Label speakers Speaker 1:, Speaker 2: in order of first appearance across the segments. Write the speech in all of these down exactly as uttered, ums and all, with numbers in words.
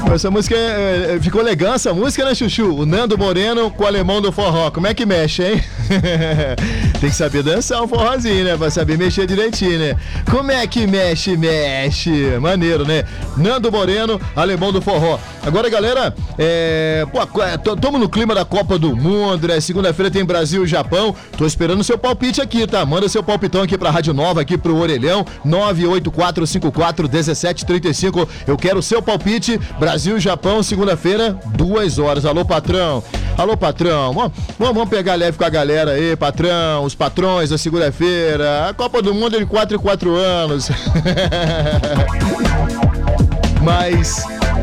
Speaker 1: Essa música é, é, ficou legal essa música, né, Chuchu? O Nando Moreno com o alemão do forró. Como é que mexe, hein? Tem que saber dançar um forrozinho, né? Pra saber mexer direitinho, né? Como é que mexe, mexe? Maneiro, né? Nando Moreno, alemão do forró. Agora, galera, é... Pô, tamo no clima da Copa do Mundo, né? Segunda-feira tem Brasil e Japão. Tô esperando o seu palpite aqui, tá? Manda seu palpitão aqui pra Rádio Nova, aqui pro Orelhão, nove oito quatro cinco quatro um sete três cinco. Eu quero o seu palpite. Brasil e Japão, segunda-feira, duas horas. Alô, patrão. Alô, patrão. Vamos, vamos pegar leve com a galera aí, patrão, os patrões da segunda-feira. A Copa do Mundo é de quatro em quatro anos. Mas...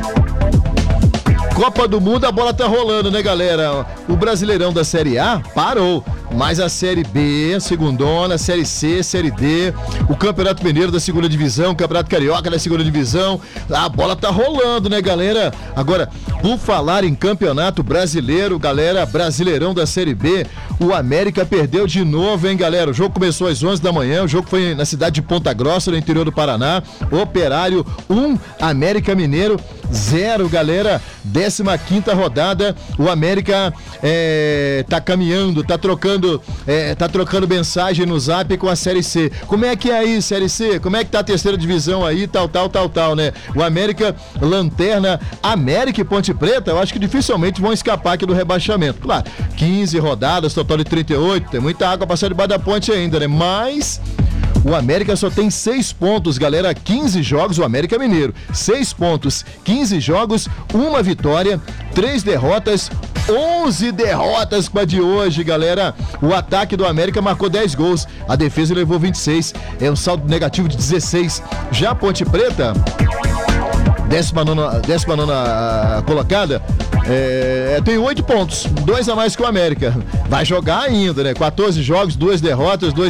Speaker 1: Copa do Mundo, a bola tá rolando, né, galera? O Brasileirão da Série A parou, mas a Série B, segundona, Série C, Série D, o Campeonato Mineiro da segunda divisão, o Campeonato Carioca da segunda divisão, a bola tá rolando, né, galera? Agora, por falar em Campeonato Brasileiro, galera, Brasileirão da Série B, o América perdeu de novo, hein, galera? O jogo começou às onze da manhã, o jogo foi na cidade de Ponta Grossa, no interior do Paraná. Operário um, América Mineiro zero, galera. décima quinta rodada, o América é, tá caminhando, tá trocando, é, tá trocando mensagem no Zap com a Série C. Como é que é aí, Série C? Como é que tá a terceira divisão aí, tal, tal, tal, tal, né? O América, lanterna, América e Ponte Preta, eu acho que dificilmente vão escapar aqui do rebaixamento. Claro, quinze rodadas, total de trinta e oito, tem muita água passando debaixo da ponte ainda, né? Mas... o América só tem seis pontos, galera, quinze jogos, o América Mineiro, seis pontos, quinze jogos, uma vitória, três derrotas, onze derrotas com a de hoje, galera. O ataque do América marcou dez gols, a defesa levou vinte e seis, é um saldo negativo de dezesseis. Já a Ponte Preta, décima nona, décima nona colocada, É, tem oito pontos, dois a mais que o América. Vai jogar ainda, né? quatorze jogos, duas derrotas, dois